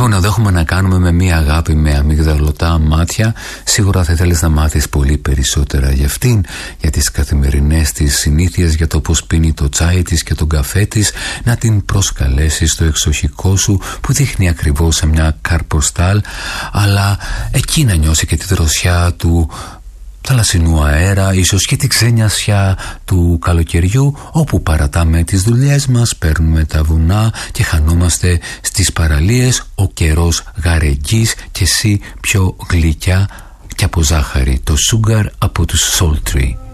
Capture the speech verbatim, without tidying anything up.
Λοιπόν, εδώ έχουμε να κάνουμε με μία αγάπη με αμύγδαλωτά μάτια. Σίγουρα θα ήθελες να μάθεις πολύ περισσότερα για αυτήν, για τις καθημερινές της συνήθειες, για το πώς πίνει το τσάι της και τον καφέ της, να την προσκαλέσεις στο εξοχικό σου που δείχνει ακριβώς σε μια καρποστάλ, αλλά εκεί να νιώσει και τη δροσιά του θαλασσινού αέρα, ίσως και τη ξένιασιά του καλοκαιριού, όπου παρατάμε τις δουλειές μας, παίρνουμε τα βουνά και χανόμαστε στις παραλίες. Ο καιρός γαρεγγής και εσύ πιο γλυκιά και από ζάχαρη. Το Sugar από τους Sultry.